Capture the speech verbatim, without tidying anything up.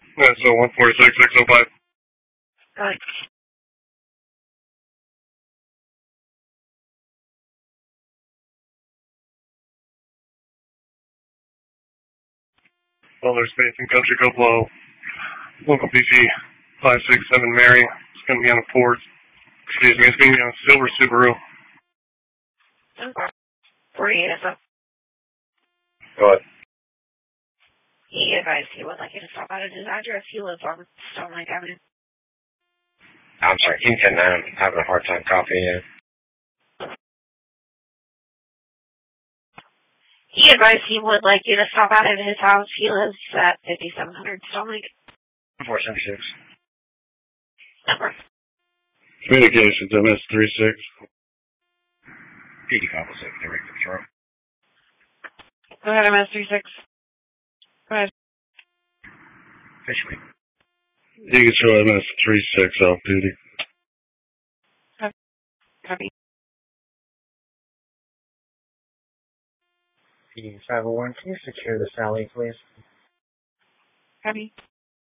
Yeah, so one forty-six, six oh five. Got it. Solar Space and Country Club Low. Local P C five six seven Mary. It's going to be on a Ford. Excuse me, it's going to be on a silver Subaru. forty-eight is up. Go ahead. He advised he would like you to stop out at his address. He lives on Stone Lake Avenue. I'm sorry, King ten nine, I'm having a hard time copying you. He advised he would like you to stop out at his house. He lives at fifty-seven hundred Stone Lake. four seventy-six. Number. Communications, M S thirty-six. P D five oh six, direct control. Go ahead, M S thirty-six. Go ahead. Officially. You can show M S thirty-six off duty. Copy. P D five oh one, can you secure this alley, please? Copy.